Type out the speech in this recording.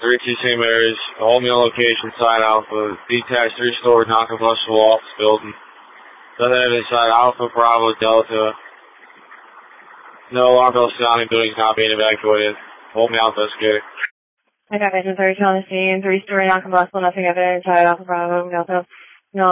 32 St. Mary's, all mail location, side Alpha, detached 3-story non-combustible office building. Southern end inside Alpha, Bravo, Delta. No alarm bell sounding, building's not being evacuated. Hold me out, investigator. I got Vision 32 on the scene, 3-story non-combustible, nothing evident inside Alpha, Bravo, Delta.